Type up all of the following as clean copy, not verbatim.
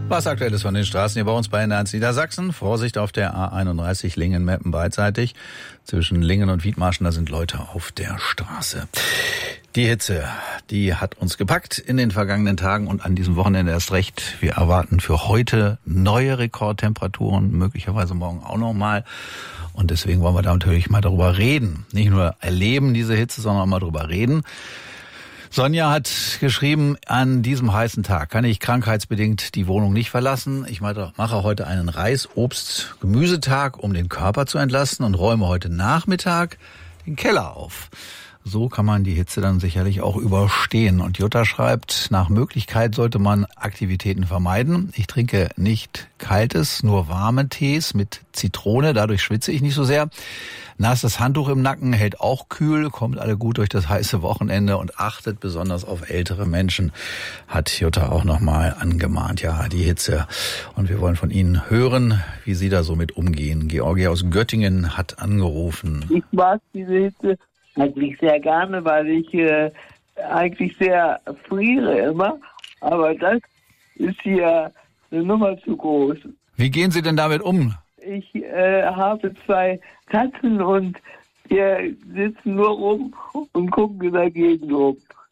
Was Aktuelles von den Straßen hier bei uns bei NDR Niedersachsen. Vorsicht auf der A31 Lingen-Meppen beidseitig. Zwischen Lingen und Wiedmarschen, da sind Leute auf der Straße. Die Hitze, die hat uns gepackt in den vergangenen Tagen und an diesem Wochenende erst recht. Wir erwarten für heute neue Rekordtemperaturen, möglicherweise morgen auch nochmal. Und deswegen wollen wir da natürlich mal darüber reden. Nicht nur erleben diese Hitze, sondern auch mal darüber reden. Sonja hat geschrieben, an diesem heißen Tag kann ich krankheitsbedingt die Wohnung nicht verlassen. Ich mache heute einen Reis-, Obst-, Gemüsetag, um den Körper zu entlasten und räume heute Nachmittag den Keller auf. So kann man die Hitze dann sicherlich auch überstehen. Und Jutta schreibt, nach Möglichkeit sollte man Aktivitäten vermeiden. Ich trinke nicht kaltes, nur warme Tees mit Zitrone, dadurch schwitze ich nicht so sehr. Nasses Handtuch im Nacken hält auch kühl, kommt alle gut durch das heiße Wochenende und achtet besonders auf ältere Menschen, hat Jutta auch nochmal angemahnt. Ja, die Hitze. Und wir wollen von Ihnen hören, wie Sie da so mit umgehen. Georgia aus Göttingen hat angerufen. Ich mag diese Hitze eigentlich sehr gerne, weil ich eigentlich sehr friere immer. Aber das ist hier eine Nummer zu groß. Wie gehen Sie denn damit um? Ich habe 2 Katzen und wir sitzen nur rum und gucken dagegen rum.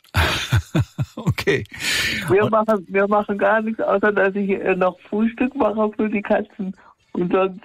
Okay. Wir machen gar nichts, außer dass ich noch Frühstück mache für die Katzen und sonst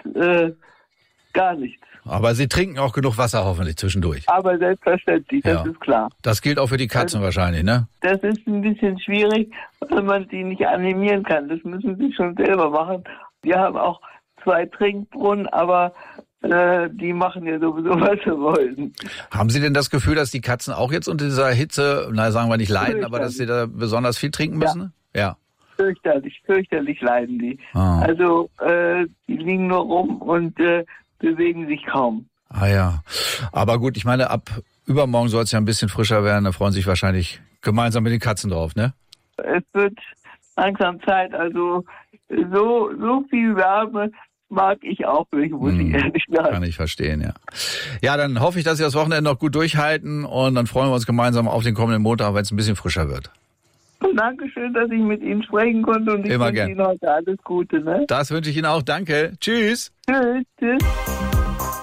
gar nichts. Aber Sie trinken auch genug Wasser hoffentlich zwischendurch. Aber selbstverständlich, das ist klar. Das gilt auch für die Katzen wahrscheinlich, ne? Das ist ein bisschen schwierig, weil man die nicht animieren kann. Das müssen sie schon selber machen. Wir haben auch 2 Trinkbrunnen, aber die machen ja sowieso, was sie wollen. Haben Sie denn das Gefühl, dass die Katzen auch jetzt unter dieser Hitze, sagen wir nicht leiden, aber dass sie da besonders viel trinken müssen? Ja. Fürchterlich leiden die. Ah. Also die liegen nur rum und bewegen sich kaum. Ah ja, aber gut, ich meine, ab übermorgen soll es ja ein bisschen frischer werden, da freuen sich wahrscheinlich gemeinsam mit den Katzen drauf, ne? Es wird langsam Zeit, also so viel Wärme mag ich auch nicht, muss ich ehrlich sagen. Kann ich verstehen, ja. Ja, dann hoffe ich, dass Sie das Wochenende noch gut durchhalten und dann freuen wir uns gemeinsam auf den kommenden Montag, wenn es ein bisschen frischer wird. Und Dankeschön, dass ich mit Ihnen sprechen konnte und ich wünsche Ihnen heute alles Gute. Ne? Das wünsche ich Ihnen auch. Danke. Tschüss. Tschüss.